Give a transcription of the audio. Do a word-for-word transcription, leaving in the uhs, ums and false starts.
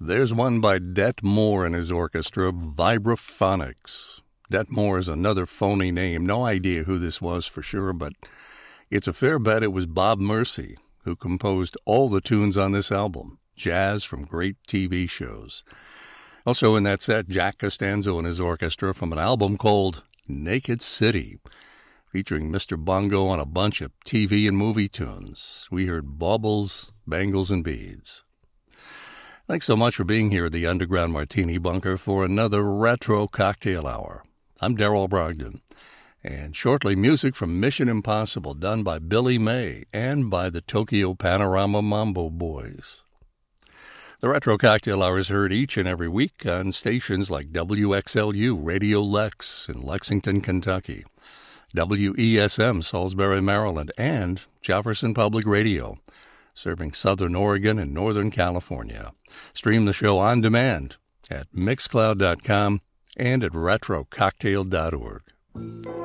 There's one by Det Moore and his orchestra, Vibraphonics. Det Moore is another phony name. No idea who this was for sure, but it's a fair bet it was Bob Mercy, who composed all the tunes on this album, jazz from great T V shows. Also in that set, Jack Costanzo and his orchestra from an album called Naked City, featuring Mister Bongo on a bunch of T V and movie tunes. We heard Baubles, Bangles, and Beads. Thanks so much for being here at the Underground Martini Bunker for another Retro Cocktail Hour. I'm Darrell Brogdon, and shortly music from Mission Impossible done by Billy May and by the Tokyo Panorama Mambo Boys. The Retro Cocktail Hour is heard each and every week on stations like W X L U Radio Lex in Lexington, Kentucky, W E S M Salisbury, Maryland, and Jefferson Public Radio, serving Southern Oregon and Northern California. Stream the show on demand at mixcloud dot com and at retro cocktail dot org.